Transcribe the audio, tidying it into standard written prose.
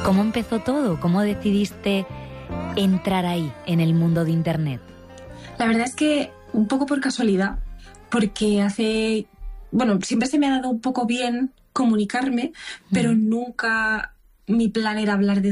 ¿Cómo empezó todo? ¿Cómo decidiste entrar ahí, en el mundo de Internet? La verdad es que un poco por casualidad, porque siempre se me ha dado un poco bien comunicarme, pero nunca mi plan era hablar de